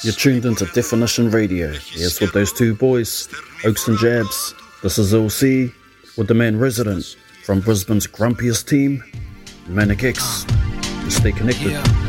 You're tuned into Definition Radio. Yes, with those two boys, Oaks and Jabs. This is LC with the man resident from Brisbane's grumpiest team, Manic X. Stay connected. Yeah.